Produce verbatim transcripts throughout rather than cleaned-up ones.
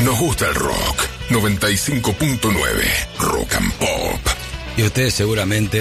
Nos gusta el rock. noventa y cinco punto nueve Rock and Pop. Y ustedes seguramente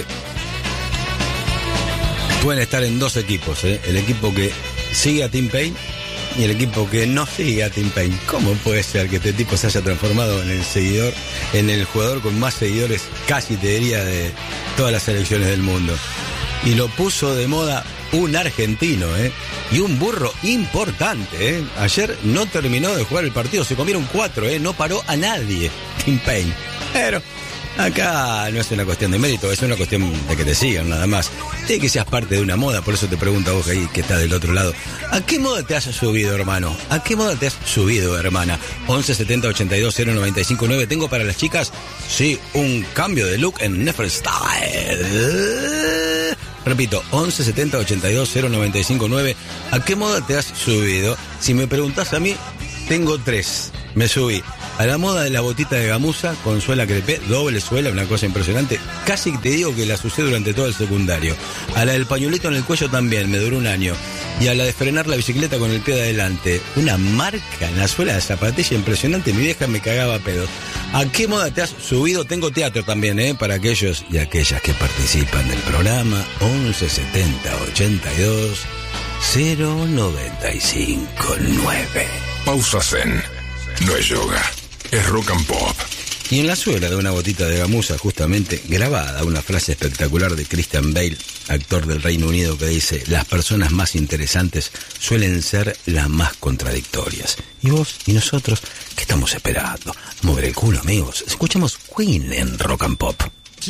pueden estar en dos equipos, ¿eh? El equipo que sigue a Tim Payne y el equipo que no sigue a Tim Payne. ¿Cómo puede ser que este tipo se haya transformado en el seguidor, en el jugador con más seguidores, casi te diría, de todas las selecciones del mundo? Y lo puso de moda un argentino, ¿eh? Y un burro importante, ¿eh? Ayer no terminó de jugar el partido, se comieron cuatro, ¿eh? No paró a nadie, Tim Payne. Pero acá no es una cuestión de mérito, es una cuestión de que te sigan, nada más. De que seas parte de una moda, por eso te pregunto a vos ahí, que estás del otro lado. ¿A qué moda te has subido, hermano? ¿A qué moda te has subido, hermana? once setenta ochenta y dos cero noventa y cinco nueve. Tengo para las chicas, sí, un cambio de look en Neferstyle. Repito, once setenta ochenta y dos cero noventa y cinco nueve. ¿A qué moda te has subido? Si me preguntás a mí, tengo tres. Me subí a la moda de la botita de gamuza con suela crepé, doble suela, una cosa impresionante. Casi te digo que la usé durante todo el secundario. A la del pañuelito en el cuello también, me duró un año. Y a la de frenar la bicicleta con el pie de adelante. Una marca en la suela de zapatilla impresionante. Mi vieja me cagaba a pedos. ¿A qué moda te has subido? Tengo teatro también, ¿eh? Para aquellos y aquellas que participan del programa. once setenta ochenta y dos cero noventa y cinco nueve. Pausa Zen. No es yoga, es rock and pop. Y en la suela de una botita de gamuza, justamente grabada, una frase espectacular de Christian Bale, actor del Reino Unido, que dice: las personas más interesantes suelen ser las más contradictorias. Y vos y nosotros, ¿qué estamos esperando? Mover el culo, amigos. Escuchemos Queen en Rock and Pop.